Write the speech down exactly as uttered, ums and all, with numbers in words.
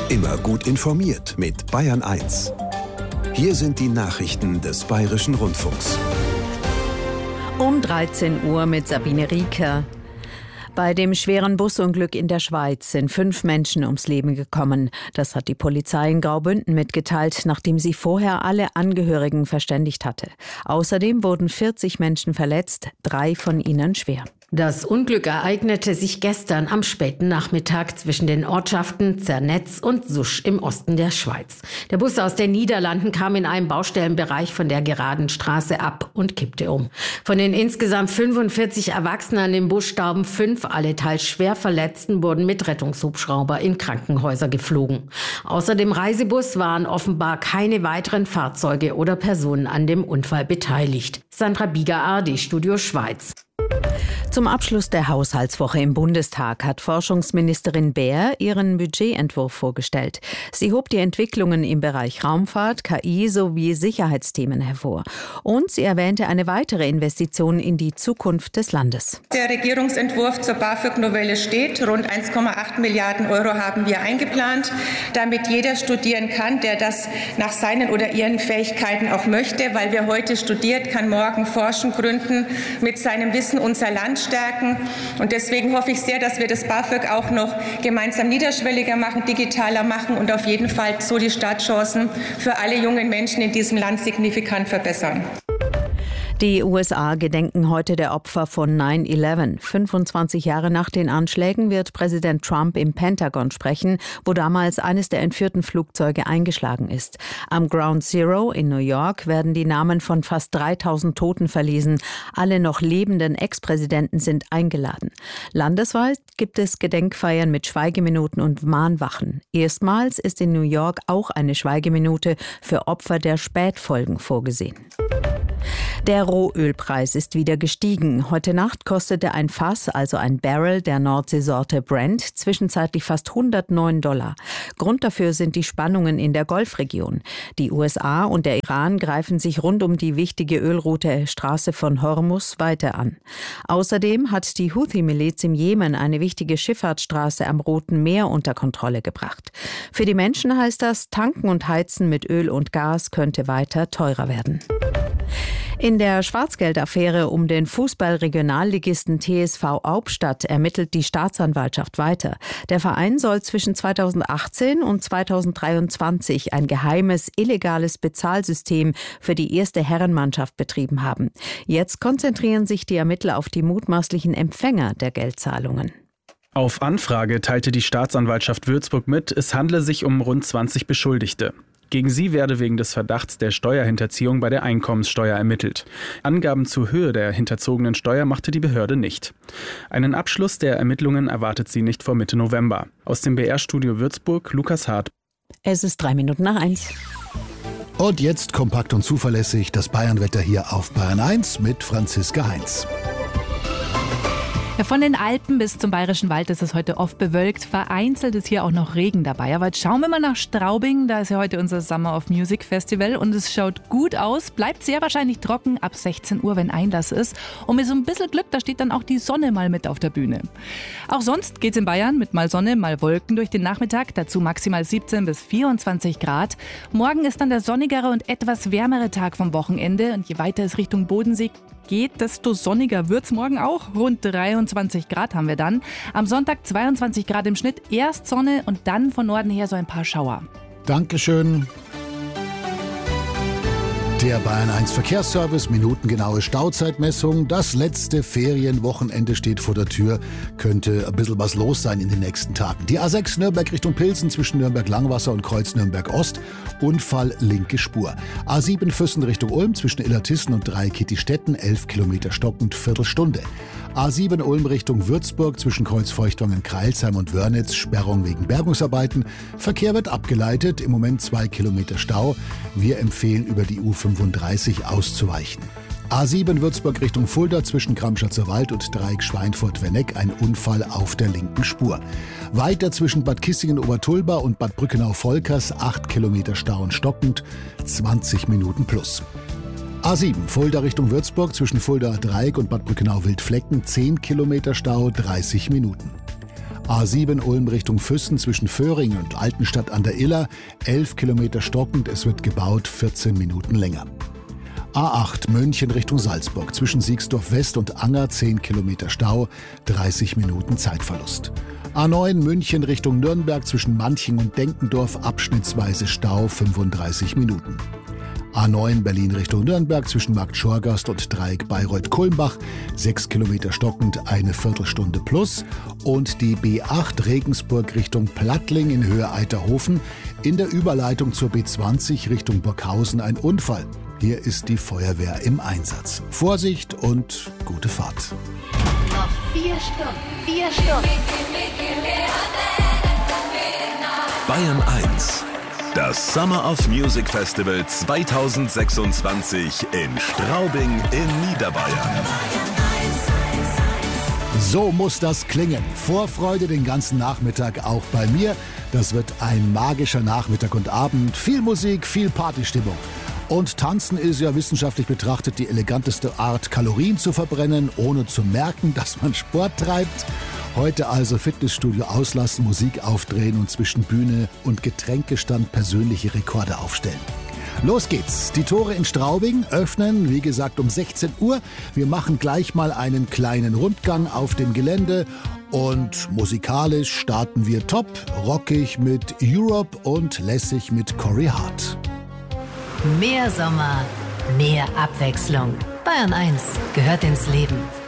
Immer gut informiert mit Bayern eins. Hier sind die Nachrichten des Bayerischen Rundfunks. Um dreizehn Uhr mit Sabine Rieker. Bei dem schweren Busunglück in der Schweiz sind fünf Menschen ums Leben gekommen. Das hat die Polizei in Graubünden mitgeteilt, nachdem sie vorher alle Angehörigen verständigt hatte. Außerdem wurden vierzig Menschen verletzt, drei von ihnen schwer. Das Unglück ereignete sich gestern am späten Nachmittag zwischen den Ortschaften Zernetz und Susch im Osten der Schweiz. Der Bus aus den Niederlanden kam in einem Baustellenbereich von der geraden Straße ab und kippte um. Von den insgesamt fünfundvierzig Erwachsenen im Bus starben fünf, alle teils schwer Verletzten wurden mit Rettungshubschrauber in Krankenhäuser geflogen. Außer dem Reisebus waren offenbar keine weiteren Fahrzeuge oder Personen an dem Unfall beteiligt. Sandra Bieger, A R D Studio Schweiz. Zum Abschluss der Haushaltswoche im Bundestag hat Forschungsministerin Baer ihren Budgetentwurf vorgestellt. Sie hob die Entwicklungen im Bereich Raumfahrt, K I sowie Sicherheitsthemen hervor. Und sie erwähnte eine weitere Investition in die Zukunft des Landes. Der Regierungsentwurf zur BAföG-Novelle steht. Rund eins Komma acht Milliarden Euro haben wir eingeplant, damit jeder studieren kann, der das nach seinen oder ihren Fähigkeiten auch möchte. Weil wer heute studiert, kann morgen forschen, gründen, mit seinem Wissen unser Land stärken. Und deswegen hoffe ich sehr, dass wir das BAföG auch noch gemeinsam niederschwelliger machen, digitaler machen und auf jeden Fall so die Startchancen für alle jungen Menschen in diesem Land signifikant verbessern. Die U S A gedenken heute der Opfer von nine eleven. fünfundzwanzig Jahre nach den Anschlägen wird Präsident Trump im Pentagon sprechen, wo damals eines der entführten Flugzeuge eingeschlagen ist. Am Ground Zero in New York werden die Namen von fast dreitausend Toten verlesen. Alle noch lebenden Ex-Präsidenten sind eingeladen. Landesweit gibt es Gedenkfeiern mit Schweigeminuten und Mahnwachen. Erstmals ist in New York auch eine Schweigeminute für Opfer der Spätfolgen vorgesehen. Der Rohölpreis ist wieder gestiegen. Heute Nacht kostete ein Fass, also ein Barrel der Nordseesorte Brent, zwischenzeitlich fast hundertneun Dollar. Grund dafür sind die Spannungen in der Golfregion. Die U S A und der Iran greifen sich rund um die wichtige Ölroute Straße von Hormuz weiter an. Außerdem hat die Houthi-Miliz im Jemen eine wichtige Schifffahrtsstraße am Roten Meer unter Kontrolle gebracht. Für die Menschen heißt das, Tanken und Heizen mit Öl und Gas könnte weiter teurer werden. In der Schwarzgeldaffäre um den Fußball-Regionalligisten T S V Hauptstadt ermittelt die Staatsanwaltschaft weiter. Der Verein soll zwischen zweitausendachtzehn und zweitausenddreiundzwanzig ein geheimes, illegales Bezahlsystem für die erste Herrenmannschaft betrieben haben. Jetzt konzentrieren sich die Ermittler auf die mutmaßlichen Empfänger der Geldzahlungen. Auf Anfrage teilte die Staatsanwaltschaft Würzburg mit, es handle sich um rund zwanzig Beschuldigte. Gegen sie werde wegen des Verdachts der Steuerhinterziehung bei der Einkommenssteuer ermittelt. Angaben zur Höhe der hinterzogenen Steuer machte die Behörde nicht. Einen Abschluss der Ermittlungen erwartet sie nicht vor Mitte November. Aus dem B R-Studio Würzburg, Lukas Hart. Es ist drei Minuten nach eins. Und jetzt kompakt und zuverlässig das Bayernwetter hier auf Bayern eins mit Franziska Heinz. Ja, von den Alpen bis zum Bayerischen Wald ist es heute oft bewölkt. Vereinzelt ist hier auch noch Regen dabei. Aber jetzt schauen wir mal nach Straubing. Da ist ja heute unser Summer of Music Festival und es schaut gut aus. Bleibt sehr wahrscheinlich trocken ab sechzehn Uhr, wenn Einlass ist. Und mit so ein bisschen Glück, da steht dann auch die Sonne mal mit auf der Bühne. Auch sonst geht's in Bayern mit mal Sonne, mal Wolken durch den Nachmittag. Dazu maximal siebzehn bis vierundzwanzig Grad. Morgen ist dann der sonnigere und etwas wärmere Tag vom Wochenende. Und je weiter es Richtung Bodensee geht, desto sonniger wird's morgen auch. Rund dreiundzwanzig Grad haben wir dann. Am Sonntag zweiundzwanzig Grad im Schnitt. Erst Sonne und dann von Norden her so ein paar Schauer. Dankeschön. Der Bayern eins Verkehrsservice, minutengenaue Stauzeitmessung. Das letzte Ferienwochenende steht vor der Tür. Könnte ein bisschen was los sein in den nächsten Tagen. Die A sechs Nürnberg Richtung Pilsen zwischen Nürnberg-Langwasser und Kreuz Nürnberg-Ost. Unfall linke Spur. A sieben Füssen Richtung Ulm zwischen Illertissen und Dreikitti-Stetten. elf Kilometer stockend, Viertelstunde. A sieben Ulm Richtung Würzburg zwischen Kreuz Feuchtwangen, Kreilsheim und Wörnitz. Sperrung wegen Bergungsarbeiten. Verkehr wird abgeleitet. Im Moment zwei Kilometer Stau. Wir empfehlen über die U fünfunddreißig auszuweichen. A sieben Würzburg Richtung Fulda zwischen Kramschatzer Wald und Dreieck Schweinfurt-Werneck ein Unfall auf der linken Spur. Weiter zwischen Bad Kissingen-Obertulba und Bad Brückenau-Volkers acht Kilometer Stau und stockend, zwanzig Minuten plus. A sieben Fulda Richtung Würzburg zwischen Fulda Dreieck und Bad Brückenau-Wildflecken zehn Kilometer Stau, dreißig Minuten. A sieben Ulm Richtung Füssen zwischen Föhring und Altenstadt an der Iller, elf Kilometer stockend, es wird gebaut, vierzehn Minuten länger. A acht München Richtung Salzburg zwischen Siegsdorf West und Anger, zehn Kilometer Stau, dreißig Minuten Zeitverlust. A neun München Richtung Nürnberg zwischen Manching und Denkendorf, abschnittsweise Stau, fünfunddreißig Minuten. A neun Berlin Richtung Nürnberg zwischen Markt Schorgast und Dreieck Bayreuth-Kulmbach, sechs Kilometer stockend, eine Viertelstunde plus. Und die B acht Regensburg Richtung Plattling in Höhe Eiterhofen, in der Überleitung zur B zwanzig Richtung Burghausen ein Unfall. Hier ist die Feuerwehr im Einsatz. Vorsicht und gute Fahrt. Noch vier Stunden, vier Stunden. Bayern eins. Das Summer of Music Festival zweitausendsechsundzwanzig in Straubing in Niederbayern. So muss das klingen. Vorfreude den ganzen Nachmittag auch bei mir. Das wird ein magischer Nachmittag und Abend. Viel Musik, viel Partystimmung. Und Tanzen ist ja wissenschaftlich betrachtet die eleganteste Art, Kalorien zu verbrennen, ohne zu merken, dass man Sport treibt. Heute also Fitnessstudio auslassen, Musik aufdrehen und zwischen Bühne und Getränkestand persönliche Rekorde aufstellen. Los geht's. Die Tore in Straubing öffnen, wie gesagt, um sechzehn Uhr. Wir machen gleich mal einen kleinen Rundgang auf dem Gelände. Und musikalisch starten wir top, rockig mit Europe und lässig mit Corey Hart. Mehr Sommer, mehr Abwechslung. Bayern eins gehört ins Leben.